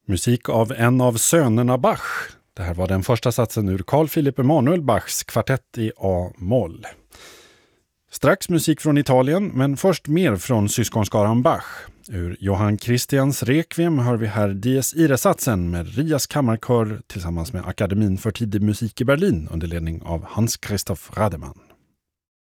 Musik av en av sönerna Bach. Det här var den första satsen ur Carl Philipp Emanuel Bachs kvartett i A-moll. Strax musik från Italien, men först mer från syskonskaran Bach. Ur Johann Christians Requiem hör vi här Dies Irae-satsen med Rias kammarkör tillsammans med Akademin för tidig musik i Berlin under ledning av Hans Christoph Rademann.